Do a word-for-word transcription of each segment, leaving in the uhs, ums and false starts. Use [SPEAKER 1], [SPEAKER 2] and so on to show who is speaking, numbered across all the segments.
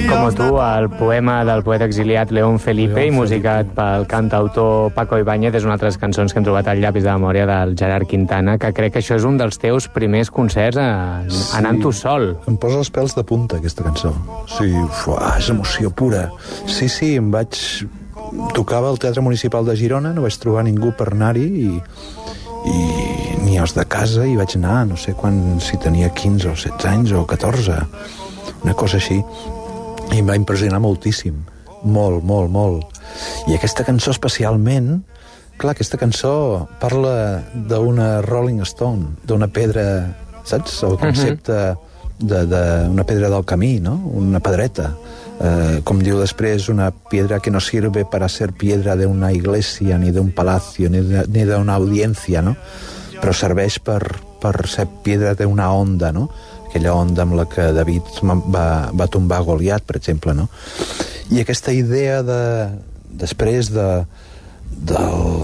[SPEAKER 1] Como tu, el poema del poeta exiliat León Felipe i musicat pel cantautor Paco Ibáñez és una altra cançons que hem trobat al llapis de memòria del Gerard Quintana, que crec que això és un dels teus primers concerts a, sí. anant tu sol.
[SPEAKER 2] Em posa els pèls de punta, aquesta cançó. Sí, fuà, és emoció pura. Sí, sí, em vaig... Tocava al Teatre Municipal de Girona, no vaig trobar ningú per anar-hi i, i ni els de casa hi vaig anar, no sé quan, si tenia quinze o setze anys o catorze, una cosa així. I em va impressionar moltíssim, molt, molt, molt. I aquesta cançó especialment, clar, aquesta cançó parla d'una Rolling Stone, d'una pedra, saps? El concepte uh-huh. d'una pedra del camí, no? Una pedreta. Uh, com diu després, una piedra que no sirve para ser piedra de una iglesia, ni de un palacio, ni de, ni de una audiencia, no? Però serveix per, per ser piedra d'una onda, no? Aquella onda amb la que David va, va tombar Goliat, per exemple, no? I aquesta idea de, després de, del,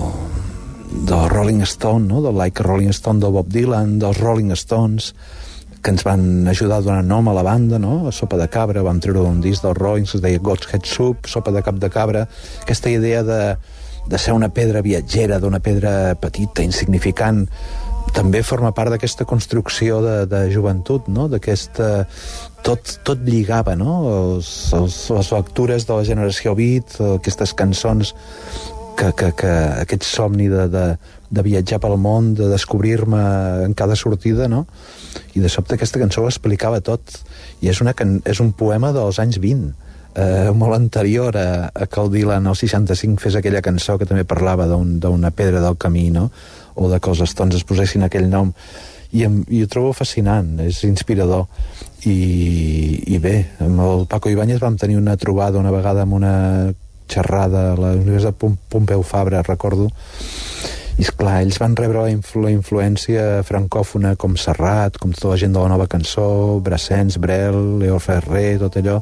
[SPEAKER 2] del Rolling Stone, no? Del Like a Rolling Stone del Bob Dylan, dels Rolling Stones, que ens van ajudar a donar nom a la banda, no? A Sopa de Cabra, vam treure un disc dels Rollings que es deia God's Head Soup, Sopa de Cap de Cabra, aquesta idea de, de ser una pedra viatgera, d'una pedra petita, insignificant, també forma part d'aquesta construcció de, de joventut, no? D'aquesta... Tot, tot lligava, no? Els, els, les lectures de la generació beat, aquestes cançons que, que, que aquest somni de, de, de viatjar pel món, de descobrir-me en cada sortida, no? I de sobte aquesta cançó ho explicava tot. I és, una, és un poema dels anys vint, eh, molt anterior a, a que el Dylan al seixanta-cinc fes aquella cançó que també parlava d'una un, pedra del camí, no? O de que els Stones es posessin aquell nom. I, em, i ho trobo fascinant, és inspirador. I, i bé, amb el Paco Ibáñez vam tenir una trobada una vegada amb una xerrada a la Universitat Pompeu Fabra, recordo. I esclar, ells van rebre la, influ la influència francòfona com Serrat, com tota la gent de la nova cançó, Brassens, Brel, Leo Ferrer, tot allò.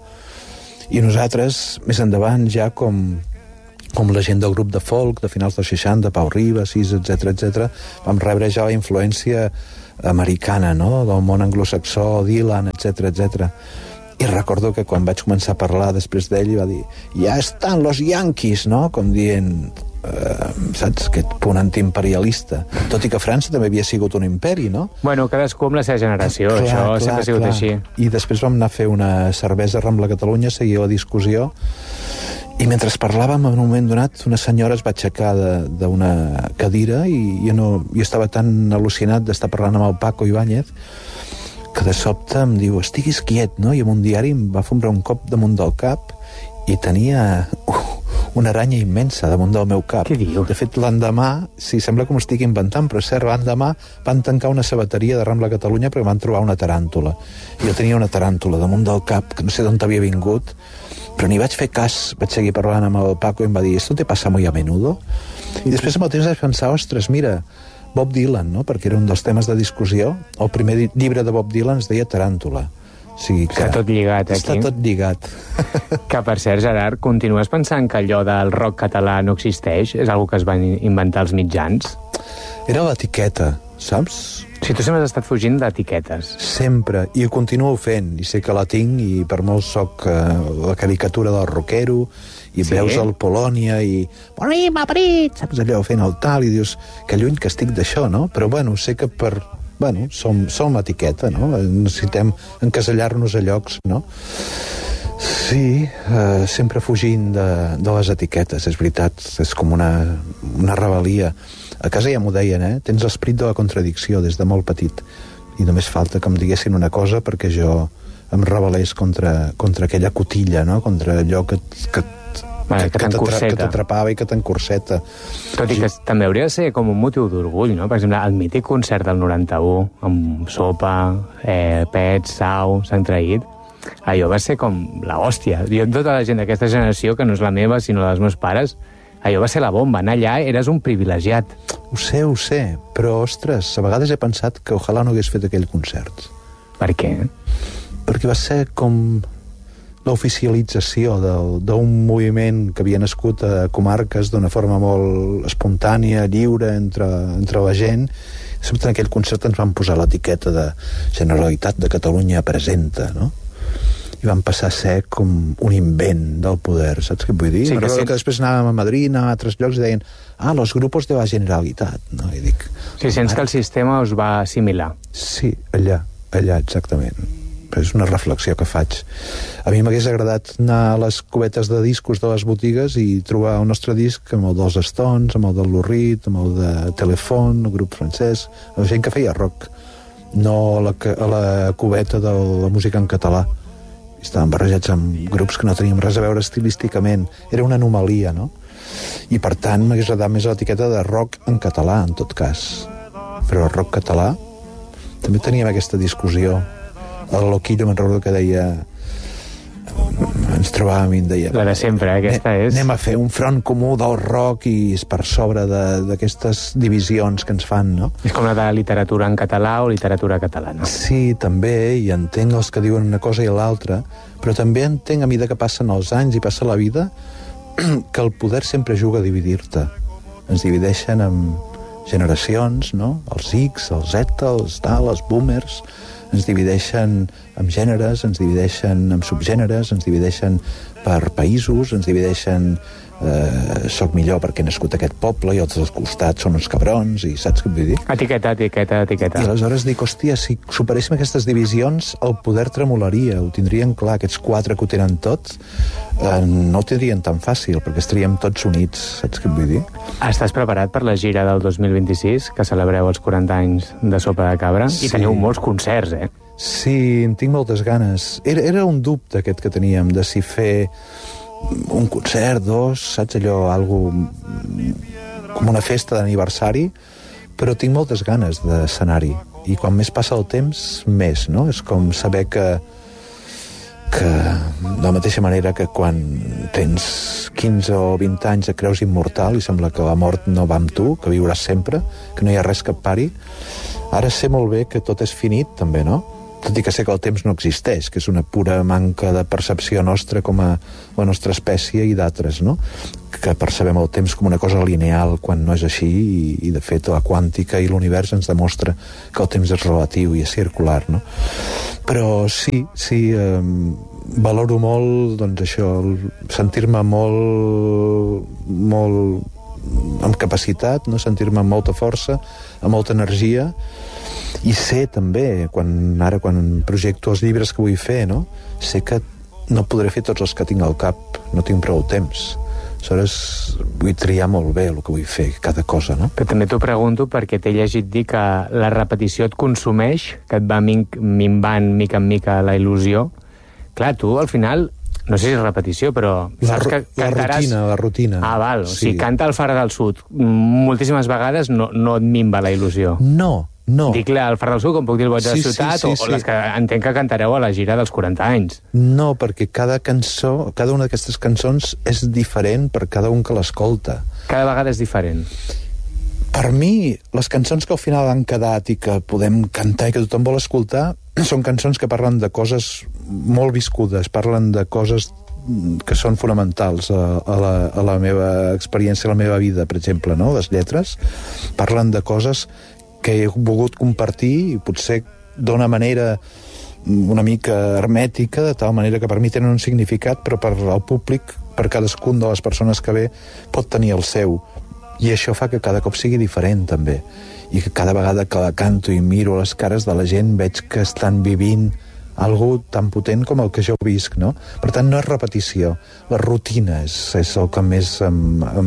[SPEAKER 2] I nosaltres, més endavant, ja com, com la gent del grup de folk de finals dels seixanta, Pau Ribas, etcètera, etcètera, vam rebre ja la influència americana, no? Del món anglosaxó, Dylan, etcètera, etcètera. I recordo que quan vaig començar a parlar després d'ell va dir, ja estan los Yankees, no? Com dient... Uh, saps, aquest punt antiimperialista, tot i que França també havia sigut un imperi, no?
[SPEAKER 1] Bueno, cadascú amb la seva generació, clar, això clar, sempre ha sigut clar. Així.
[SPEAKER 2] I després vam anar a fer una cervesa a Rambla Catalunya, seguia la discussió, i mentre parlàvem, en un moment donat, una senyora es va aixecar d'una cadira i jo, no, jo estava tan al·lucinat d'estar parlant amb el Paco Ibáñez que de sobte em diu, estiguis quiet, no? I amb un diari em va fombrar un cop damunt del cap i tenia... Uh, una aranya immensa damunt del meu cap.
[SPEAKER 1] Què dius?
[SPEAKER 2] De fet, l'endemà, sí, sembla que m'ho estic inventant, però és cert, l'endemà van tancar una sabateria de Rambla Catalunya perquè van trobar una taràntula. Jo tenia una taràntula damunt del cap, que no sé d'on havia vingut, però ni vaig fer cas, vaig seguir parlant amb el Paco i em va dir, ¿esto te pasa muy a menudo? I després amb el temps vaig pensar, ostres, mira, Bob Dylan, no? Perquè era un dels temes de discussió. El primer llibre de Bob Dylan es deia Taràntula. O sigui que
[SPEAKER 1] està tot lligat, aquí.
[SPEAKER 2] Està tot lligat.
[SPEAKER 1] Que, per cert, Gerard, continues pensant que allò del rock català no existeix? És algo que es van inventar els mitjans?
[SPEAKER 2] Era l'etiqueta, saps?
[SPEAKER 1] Sí, tu sempre has estat fugint d'etiquetes.
[SPEAKER 2] Sempre, i ho continuo fent, i sé que la tinc, i per molt soc uh, la caricatura del rockero, i sí? Veus el Polònia, i... Bonim, aprit! Saps allò, fent el tal, i dius, que lluny que estic d'això, no? Però, bueno, sé que per... Bueno, som, som etiqueta, no? Necessitem encasellar-nos a llocs, no? Sí, eh, sempre fugint de, de les etiquetes, és veritat, és com una, una rebel·lia. A casa ja m'ho deien, eh? Tens l'esperit de la contradicció des de molt petit, i només falta que em diguessin una cosa perquè jo em rebel·lés contra, contra aquella cotilla, no? Contra allò que... que
[SPEAKER 1] Vale, que, que
[SPEAKER 2] que t'atrapava i que t'encorseta.
[SPEAKER 1] Tot i que també hauria de ser com un motiu d'orgull, no? Per exemple, el mític concert del noranta-u, amb Sopa, eh, Pets, Sau, s'han traït, allò va ser com la hòstia. Jo, tota la gent d'aquesta generació, que no és la meva, sinó dels meus pares, allò va ser la bomba. Anar allà eres un privilegiat.
[SPEAKER 2] Ho sé, ho sé, però, ostres, a vegades he pensat que ojalà no hagués fet aquell concert.
[SPEAKER 1] Per què?
[SPEAKER 2] Perquè va ser com... l'oficialització d'un moviment que havia nascut a comarques d'una forma molt espontània, lliure entre, entre la gent. Sempre en aquell concert ens van posar l'etiqueta de Generalitat de Catalunya presenta, no? i van passar a ser com un invent del poder, saps què vull dir?
[SPEAKER 1] Sí, que, sí.
[SPEAKER 2] que després anàvem a Madrid, anàvem a altres llocs i deien, ah, los grupos de la Generalitat, no? I dic...
[SPEAKER 1] Sí, sents que el sistema us va assimilar.
[SPEAKER 2] Sí, allà, allà, exactament. És una reflexió que faig. A mi m'hagués agradat anar a les cubetes de discos de les botigues i trobar el nostre disc amb el dels Stones, amb el del Lou Reed, amb el de Telefon, el grup francès, la gent que feia rock, no a la, a la cubeta de la música en català. Estaven barrejats amb grups que no teníem res a veure estilísticament. Era una anomalia, no? I per tant m'hagués agradat més l'etiqueta de rock en català, en tot cas. Però el rock català també teníem aquesta discussió. El Loquillo me'n recordo que deia, ens trobàvem i em deia,
[SPEAKER 1] la de sempre, eh? Aquesta és...
[SPEAKER 2] anem a fer un front comú del rock i és per sobre d'aquestes divisions que ens fan, no?
[SPEAKER 1] És com la de literatura en català o literatura catalana.
[SPEAKER 2] Sí, també, i entenc els que diuen una cosa i l'altra, però també entenc a mesura que passen els anys i passa la vida que el poder sempre juga a dividir-te. Ens divideixen en generacions, no? Els X, els Z, els tal, els boomers, ens divideixen en gèneres, ens divideixen en subgèneres, ens divideixen per països, ens divideixen eh, soc millor perquè he nascut a aquest poble i els dels costats són uns cabrons i saps què vull dir?
[SPEAKER 1] Etiqueta, etiqueta, etiqueta.
[SPEAKER 2] I aleshores dic, hòstia, si superéssim aquestes divisions el poder tremolaria, ho tindrien clar, aquests quatre que ho tenen tot eh, no ho tindrien tan fàcil perquè estaríem tots units, saps què vull dir?
[SPEAKER 1] Estàs preparat per la gira del dos mil vint-i-sis, que celebreu els quaranta anys de Sopa de Cabra?
[SPEAKER 2] Sí.
[SPEAKER 1] I teniu molts concerts, eh?
[SPEAKER 2] Sí, en tinc moltes ganes. Era, era un dubte aquest que teníem, de si fer un concert, dos, saps allò, algo com una festa d'aniversari, però tinc moltes ganes d'escenari. I quan més passa el temps, més, no? És com saber que que de la mateixa manera que quan tens quinze o vint anys et creus immortal i sembla que la mort no va amb tu, que viuràs sempre, que no hi ha res que et pari, ara sé molt bé que tot és finit, també, no? Tot i que sé que el temps no existeix, que és una pura manca de percepció nostra com a la nostra espècie i d'altres, no? Que percebem el temps com una cosa lineal quan no és així i, i de fet la quàntica i l'univers ens demostra que el temps és relatiu i és circular, no? Però sí, sí, eh, valoro molt, doncs això, sentir-me molt, molt amb capacitat, no? Sentir-me amb molta força, amb molta energia, i sé també, quan, ara quan projecto els llibres que vull fer, no? Sé que no podré fer tots els que tinc al cap, no tinc prou temps. Aleshores vull triar molt bé el que vull fer, cada cosa, no?
[SPEAKER 1] Però també t'ho pregunto perquè t'he llegit dir que la repetició et consumeix, que et va minvant mica en mica la il·lusió. Clar, tu al final, no sé si és repetició, però
[SPEAKER 2] la,
[SPEAKER 1] saps que
[SPEAKER 2] la
[SPEAKER 1] cantaràs...
[SPEAKER 2] rutina, la rutina.
[SPEAKER 1] Ah, val, o
[SPEAKER 2] sí.
[SPEAKER 1] sigui, canta el Far del Sud moltíssimes vegades, no, no et minva la il·lusió.
[SPEAKER 2] No, no.
[SPEAKER 1] Dic-li al Far del Sud, com puc dir el Boig de la
[SPEAKER 2] Sí,
[SPEAKER 1] Ciutat,
[SPEAKER 2] sí, sí,
[SPEAKER 1] o, o
[SPEAKER 2] sí.
[SPEAKER 1] les que entenc que cantareu a la gira dels quaranta anys.
[SPEAKER 2] No, perquè cada cançó, cada una d'aquestes cançons és diferent per cada un que l'escolta.
[SPEAKER 1] Cada vegada és diferent.
[SPEAKER 2] Per mi, les cançons que al final han quedat i que podem cantar i que tothom vol escoltar són cançons que parlen de coses molt viscudes, parlen de coses que són fonamentals a, a, la, a la meva experiència, a la meva vida, per exemple, no? Les lletres parlen de coses que he volgut compartir i potser d'una manera una mica hermètica, de tal manera que per mi tenen un significat, però per al públic, per cadascun de les persones que ve, pot tenir el seu. I això fa que cada cop sigui diferent, també. I que cada vegada que la canto i miro les cares de la gent veig que estan vivint algo tan potent com el que jo visc, no? Per tant, no és repetició. La rutina és, és el que més em, em,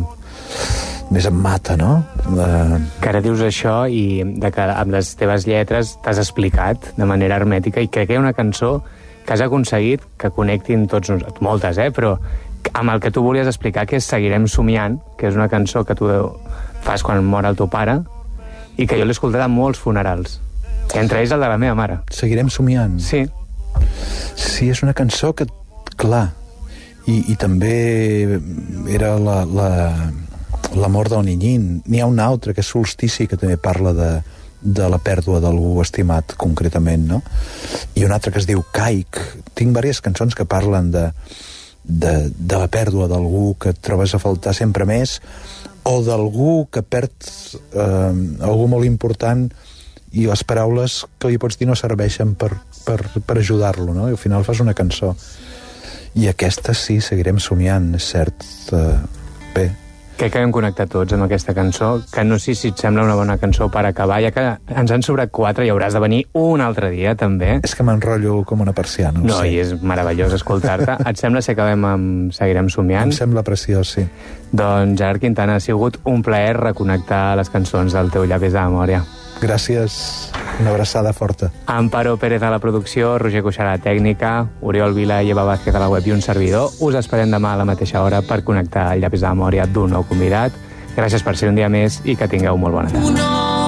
[SPEAKER 2] més em mata, no? La...
[SPEAKER 1] Que ara dius això i de que amb les teves lletres t'has explicat de manera hermètica i crec que hi ha una cançó que has aconseguit que connectin tots nosaltres, moltes, eh? Però amb el que tu volies explicar, que és Seguirem somiant, que és una cançó que tu fas quan mor el teu pare i que jo l'he escoltat a molts funerals. Entre ells el de la meva mare.
[SPEAKER 2] Seguirem somiant.
[SPEAKER 1] Sí.
[SPEAKER 2] Sí, és una cançó que, clar, i, i també era la, la, la mort del Niñín. N'hi ha una altra, que és Solstici, que també parla de, de la pèrdua d'algú estimat, concretament, no? I una altra que es diu Caic. Tinc diverses cançons que parlen de, de, de la pèrdua d'algú que et trobes a faltar sempre més, o d'algú que perd eh, algú molt important i les paraules que li pots dir no serveixen per, per, per ajudar-lo, no? I al final fas una cançó. I aquesta sí, seguirem somiant, és cert. Uh, bé.
[SPEAKER 1] Crec que hem connectat tots amb aquesta cançó, que no sé si et sembla una bona cançó per acabar, ja que ens han sobrat quatre i hauràs de venir un altre dia, també.
[SPEAKER 2] És que m'enrotllo com una persiana.
[SPEAKER 1] No, sé. I és meravellós escoltar-te. Et sembla si acabem amb Seguirem somiant?
[SPEAKER 2] Em sembla preciós, sí.
[SPEAKER 1] Doncs, Gerard Quintana, ha sigut un plaer reconnectar les cançons del teu Llapis de memòria.
[SPEAKER 2] Gràcies. Una abraçada forta.
[SPEAKER 1] Amparo Pérez a la producció, Roger Cuixart a la tècnica, Oriol Vila i Eva Vázquez a la web i un servidor. Us esperem demà a la mateixa hora per connectar el Llapis de memòria d'un nou convidat. Gràcies per ser un dia més i que tingueu molt bona tarda.